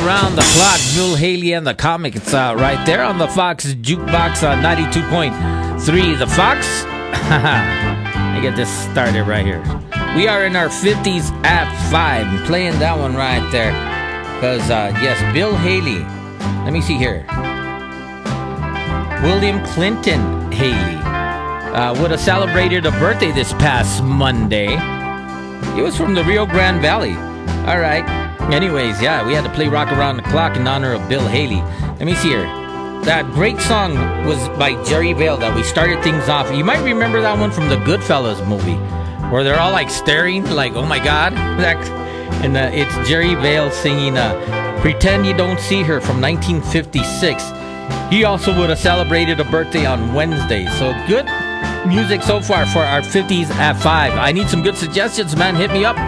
Around the Clock, Bill Haley and the Comic. It's right there on the Fox Jukebox on 92.3. The Fox? Let me get this started right here. We are in our 50s at 5. I'm playing that one right there. Because, yes, Bill Haley. Let me see here. William Clinton Haley would have celebrated a birthday this past Monday. He was from the Rio Grande Valley. All right. Anyways, yeah, we had to play Rock Around the Clock in honor of Bill Haley. Let me see here. That great song was by Jerry Vale that we started things off. You might remember that one from the Goodfellas movie, where they're all like staring, like, oh my God. And it's Jerry Vale singing Pretend You Don't See Her from 1956. He also would have celebrated a birthday on Wednesday. So good music so far for our 50s at 5. I need some good suggestions, man. Hit me up.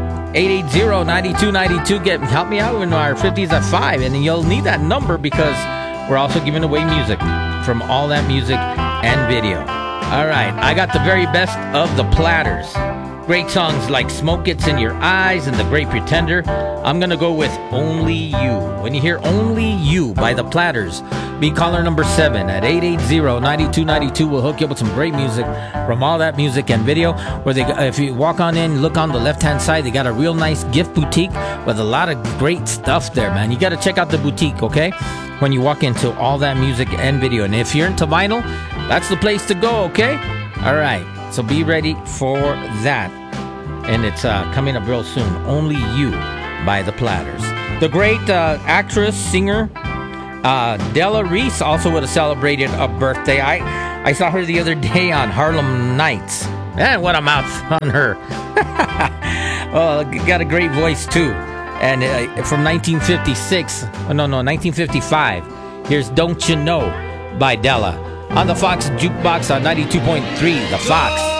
880-9292. Help me out in our 50s at 5. And you'll need that number because we're also giving away music from All That Music and Video. All right. I got the very best of the Platters. Great songs like Smoke Gets in Your Eyes and The Great Pretender. I'm going to go with Only You. When you hear Only You by the Platters, be caller number 7 at 880-9292. We'll hook you up with some great music from All That Music and Video. Where if you walk on in, look on the left-hand side, they got a real nice gift boutique with a lot of great stuff there, man. You got to check out the boutique, okay? When you walk into All That Music and Video. And if you're into vinyl, that's the place to go, okay? All right. So be ready for that. And it's coming up real soon. Only You by the Platters. The great actress, singer, Della Reese also would have celebrated a birthday. I saw her the other day on Harlem Nights. Man, what a mouth on her. Oh, got a great voice too. And from 1956. Oh, no, 1955. Here's Don't You Know by Della. On the Fox Jukebox on 92.3, The Fox.